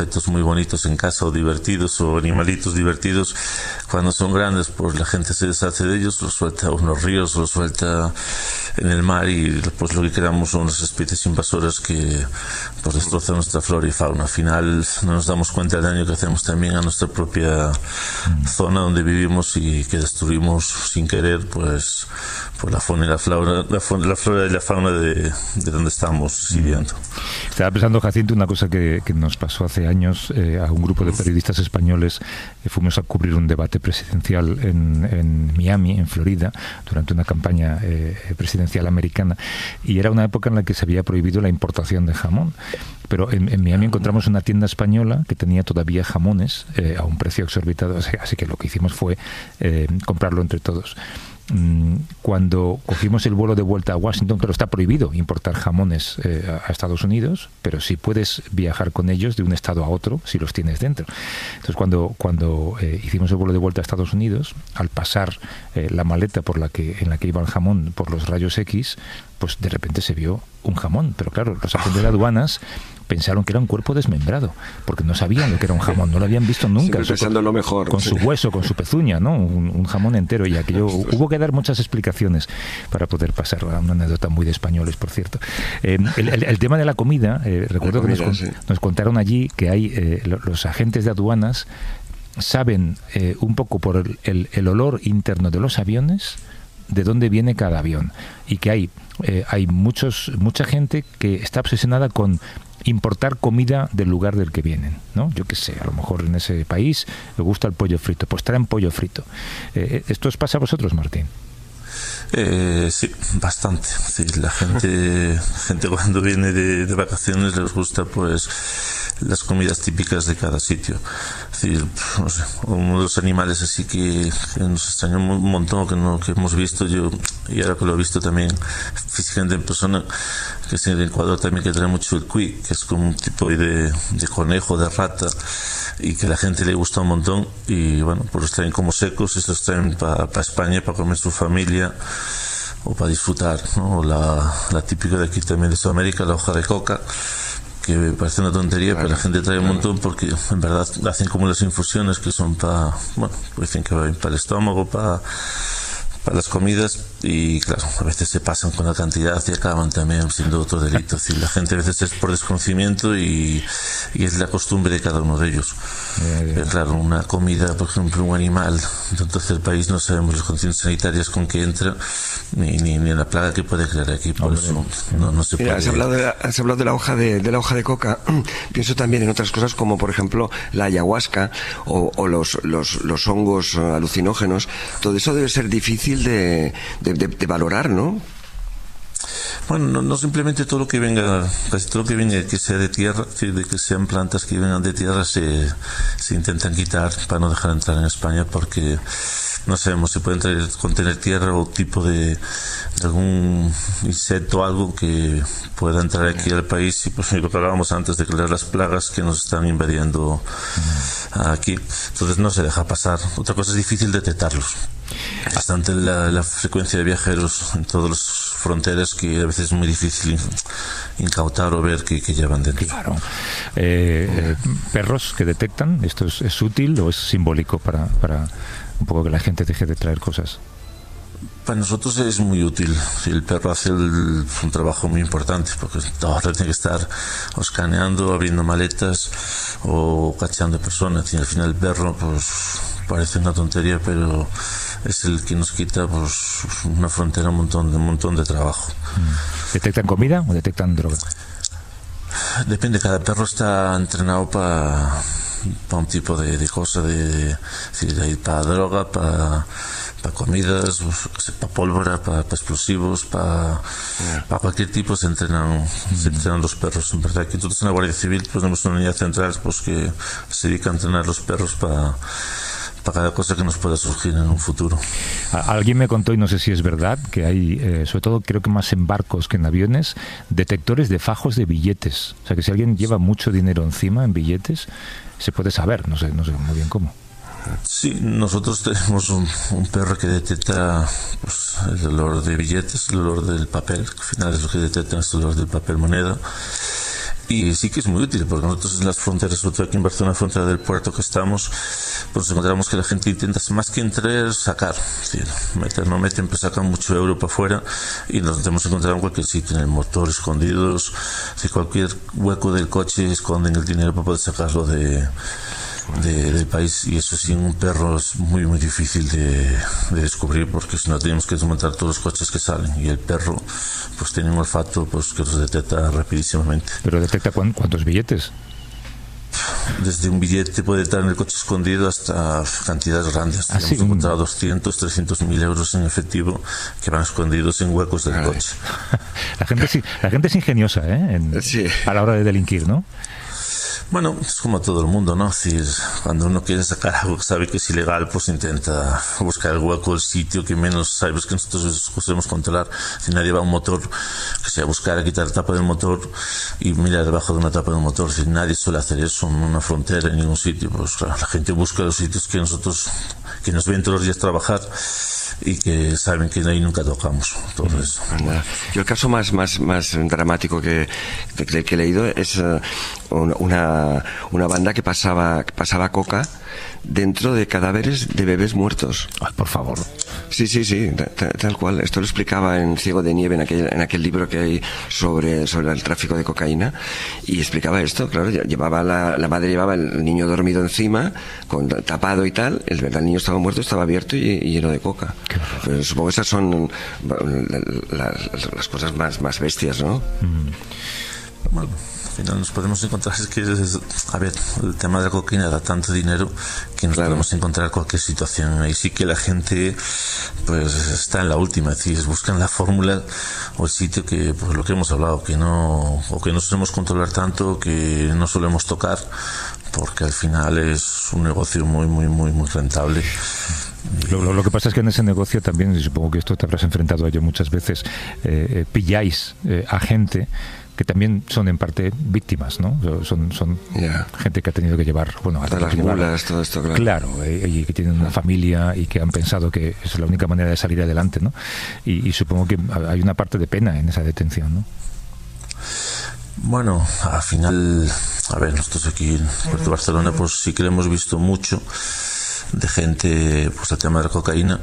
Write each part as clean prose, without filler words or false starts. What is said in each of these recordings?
objetos muy bonitos en casa o divertidos o animalitos divertidos, cuando son grandes pues la gente se deshace de ellos, los suelta a unos ríos, los suelta en el mar y pues lo que quedamos son unas especies invasoras que pues destrozan nuestra flora y fauna. Al final no nos damos cuenta del daño que hacemos también a nuestra propia zona donde vivimos y que destruimos sin querer pues la fauna y la flora, la flora y la fauna de donde estamos viviendo. Estaba pensando, Jacinto, una cosa que nos pasó hace años a un grupo de periodistas españoles. Fuimos a cubrir un debate presidencial en Miami, en Florida, durante una campaña presidencial americana, y era una época en la que se había prohibido la importación de jamón. Pero en Miami encontramos una tienda española que tenía todavía jamones a un precio exorbitado, así que lo que hicimos fue comprarlo entre todos. Cuando cogimos el vuelo de vuelta a Washington, claro, está prohibido importar jamones a Estados Unidos, pero sí puedes viajar con ellos de un estado a otro si los tienes dentro. Entonces, cuando hicimos el vuelo de vuelta a Estados Unidos, al pasar la maleta en la que iba el jamón por los rayos X, pues de repente se vio un jamón. Pero claro, los agentes de aduanas pensaron que era un cuerpo desmembrado, porque no sabían lo que era un jamón, no lo habían visto nunca. Pensando lo mejor. Con su hueso, con su pezuña, ¿no? Un jamón entero, y aquello hubo que dar muchas explicaciones para poder pasar. Una anécdota muy de españoles, por cierto. El tema de la comida, recuerdo que nos contaron allí que hay los agentes de aduanas saben un poco por el olor interno de los aviones de dónde viene cada avión, y que hay mucha gente que está obsesionada con importar comida del lugar del que vienen, ¿no? Yo qué sé, a lo mejor en ese país le gusta el pollo frito, pues traen pollo frito. ¿Esto os pasa a vosotros, Martín? Sí, bastante. Sí, la gente cuando viene de vacaciones les gusta pues las comidas típicas de cada sitio. Es decir, no sé, uno de los animales así que nos extrañó un montón, que hemos visto yo, y ahora que lo he visto también físicamente en persona, que es en el Ecuador también, que trae mucho el cuy, que es como un tipo de conejo, de rata, y que a la gente le gusta un montón, y bueno, pues los traen como secos, y los traen para España para comer su familia o para disfrutar, ¿no? O la típica de aquí también de Sudamérica, la hoja de coca, que me parece una tontería, pero la gente trae un montón porque en verdad hacen como las infusiones que son para, bueno, pues dicen que va bien para el estómago, para las comidas, y claro, a veces se pasan con la cantidad y acaban también siendo otro delito. Es decir, la gente a veces es por desconocimiento y es la costumbre de cada uno de ellos. Pero claro, una comida, por ejemplo, un animal de un tercer país, no sabemos las condiciones sanitarias con que entra ni la plaga que puede crear aquí, por eso no se puede. Has hablado de la hoja de coca. Pienso también en otras cosas como por ejemplo la ayahuasca o los hongos alucinógenos. Todo eso debe ser difícil de valorar, ¿no? Bueno, no simplemente todo lo que venga, casi todo lo que viene que sea de tierra, de que sean plantas que vengan de tierra, se intentan quitar para no dejar entrar en España, porque no sabemos si pueden contener tierra o tipo de algún insecto o algo que pueda entrar aquí al país, y pues lo que hablábamos antes de crear las plagas que nos están invadiendo aquí. Entonces no se deja pasar. Otra cosa, es difícil detectarlos. Bastante la frecuencia de viajeros en todas las fronteras, que a veces es muy difícil incautar o ver qué llevan dentro. Claro. Perros que detectan, ¿esto es útil o es simbólico para un poco que la gente deje de traer cosas? Para nosotros es muy útil. El perro hace un trabajo muy importante, porque ahora tiene que estar o escaneando, abriendo maletas o cacheando personas, y al final el perro pues parece una tontería, pero es el que nos quita pues una frontera, un montón de trabajo. ¿Detectan comida o detectan droga? Depende, cada perro está entrenado para un tipo de cosa, para droga, para comidas, para pólvora, para explosivos, para cualquier tipo se entrenan los perros. En verdad, aquí nosotros en la Guardia Civil pues tenemos una unidad central pues que se dedica a entrenar los perros para cada cosa que nos pueda surgir en un futuro. Alguien me contó, y no sé si es verdad, que hay, sobre todo creo que más en barcos que en aviones, detectores de fajos de billetes. O sea, que si alguien lleva mucho dinero encima en billetes, se puede saber, no sé muy bien cómo. Sí, nosotros tenemos un perro que detecta pues, el olor de billetes, el olor del papel, que al final es lo que detecta, es el olor del papel moneda. Y sí que es muy útil, porque nosotros en las fronteras, sobre todo aquí en Barcelona, frontera del puerto que estamos, pues encontramos que la gente intenta más que entrar, sacar. Es decir, no meten, pues sacan mucho euro para afuera y nos hemos encontrado en cualquier sitio, en el motor, escondidos. Si cualquier hueco del coche esconden el dinero para poder sacarlo del país, y eso sin un perro es muy muy difícil de descubrir, porque si no tenemos que desmontar todos los coches que salen, y el perro pues tiene un olfato pues que los detecta rapidísimamente. ¿Pero detecta cuántos billetes? Desde un billete puede estar en el coche escondido hasta cantidades grandes. Hemos encontrado 200, 300.000 euros en efectivo que van escondidos en huecos del coche. La gente es ingeniosa, sí, a la hora de delinquir, ¿no? Bueno, es como todo el mundo, ¿no? Es decir, cuando uno quiere sacar algo que sabe que es ilegal, pues intenta buscar el hueco, el sitio que menos sabes que nosotros podemos controlar. Si nadie va a un motor, que sea buscar a quitar la tapa del motor y mirar debajo de una tapa del motor. Si nadie suele hacer eso en una frontera, en ningún sitio, pues claro, la gente busca los sitios que nos ven todos los días trabajar y que saben que ahí nunca tocamos. Entonces, yo el caso más dramático que he leído es una banda que pasaba coca dentro de cadáveres de bebés muertos. Ay, por favor. Sí, tal cual. Esto lo explicaba en Ciego de Nieve, en aquel libro que hay sobre el tráfico de cocaína, y explicaba esto. Claro, la madre llevaba el niño dormido encima, tapado y tal. El niño estaba muerto, estaba abierto y lleno de coca. Pero supongo que esas son las cosas más bestias, ¿no? Bueno, al final nos podemos encontrar, es que a ver, el tema de la cocaína da tanto dinero que nos podemos encontrar cualquier situación. Ahí sí que la gente pues está en la última, es decir, buscan la fórmula o el sitio que, pues lo que hemos hablado, que no solemos controlar tanto, que no solemos tocar, porque al final es un negocio muy muy muy muy rentable. Lo que pasa es que en ese negocio también, y supongo que esto te habrás enfrentado a ello muchas veces, pilláis a gente que también son en parte víctimas, ¿no? Son gente que ha tenido que llevar, bueno, hasta las mulas, todo esto, claro, y que tienen una familia y que han pensado que es la única manera de salir adelante, ¿no? Y supongo que hay una parte de pena en esa detención, ¿no? Bueno, al final, a ver, nosotros aquí en Puerto Barcelona pues sí que lo hemos visto mucho de gente, pues el tema de la cocaína.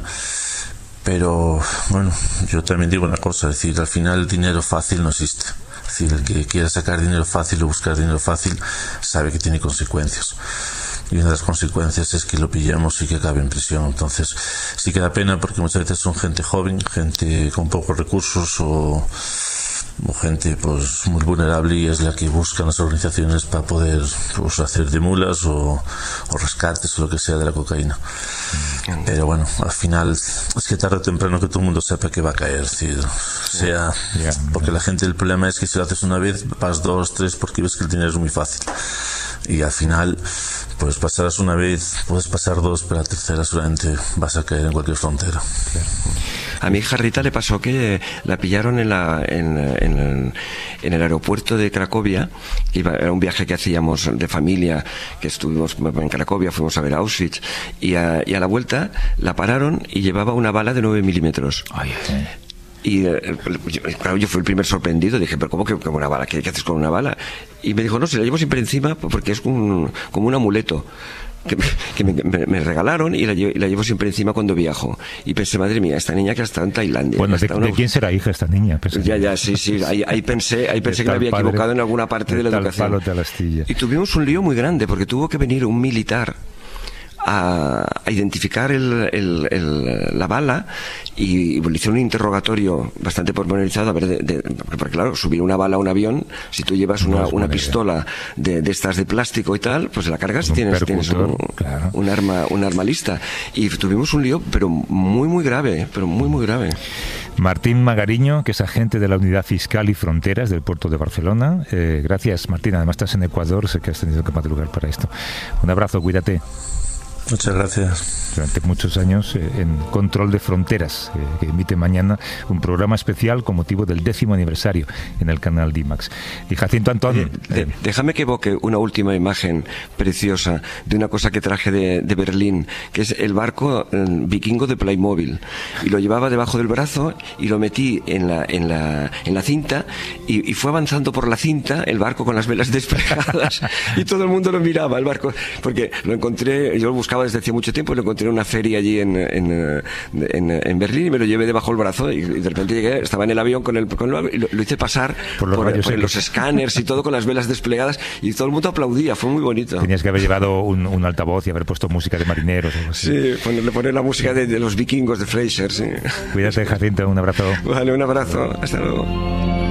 Pero bueno, yo también digo una cosa, es decir, al final el dinero fácil no existe. Es decir, el que quiera sacar dinero fácil o buscar dinero fácil sabe que tiene consecuencias. Y una de las consecuencias es que lo pillamos y que acabe en prisión. Entonces sí que da pena, porque muchas veces son gente joven, gente con pocos recursos o gente pues muy vulnerable, y es la que buscan las organizaciones para poder pues hacer de mulas o rescates o lo que sea de la cocaína. Pero bueno, al final es que tarde o temprano que todo el mundo sepa que va a caer, porque la gente, el problema es que si lo haces una vez vas 2, 3 porque ves que el dinero es muy fácil, y al final pues pasarás una vez, puedes pasar 2, pero la tercera solamente vas a caer en cualquier frontera. A mi hija Rita le pasó que la pillaron en el aeropuerto de Cracovia. Era un viaje que hacíamos de familia, que estuvimos en Cracovia, fuimos a ver Auschwitz, y a la vuelta la pararon y llevaba una bala de 9 milímetros. Y claro, yo fui el primer sorprendido. Dije, pero ¿cómo que una bala? ¿Qué haces con una bala? Y me dijo, no, si la llevo siempre encima porque es como un amuleto que me regalaron, y la llevo siempre encima cuando viajo. Y pensé, madre mía, esta niña que ha estado en Tailandia. Bueno, ¿de quién será hija esta niña? Sí. Ahí pensé que me había equivocado en alguna parte de la educación. Y tuvimos un lío muy grande, porque tuvo que venir un militar a identificar la bala, y le hicieron un interrogatorio bastante pormenorizado, a ver, porque claro, subir una bala a un avión, si tú llevas una pistola de estas de plástico y tal, pues la cargas y tienes un arma lista. Y tuvimos un lío, pero muy muy grave, Martín Magariño, que es agente de la Unidad Fiscal y Fronteras del Puerto de Barcelona. Gracias, Martín. Además estás en Ecuador, sé que has tenido que madrugar para esto. Un abrazo, cuídate. Muchas gracias. Durante muchos años en Control de Fronteras, que emite mañana un programa especial con motivo del 10º aniversario en el canal D-Max. Y Jacinto Antón... déjame que evoque una última imagen preciosa de una cosa que traje de Berlín, que es el barco vikingo de Playmobil. Y lo llevaba debajo del brazo y lo metí en la cinta y fue avanzando por la cinta el barco con las velas desplegadas y todo el mundo lo miraba, el barco, porque lo encontré, yo lo buscaba desde hace mucho tiempo y lo encontré en una feria allí en Berlín y me lo llevé debajo del brazo y de repente llegué, estaba en el avión con el y lo hice pasar por los escáneres y todo con las velas desplegadas y todo el mundo aplaudía, fue muy bonito. Tenías que haber llevado un altavoz y haber puesto música de marineros o algo así. Sí, poner la música de los vikingos de Fraser, sí. Cuídate, Jacinto, un abrazo. Vale, un abrazo, hasta luego.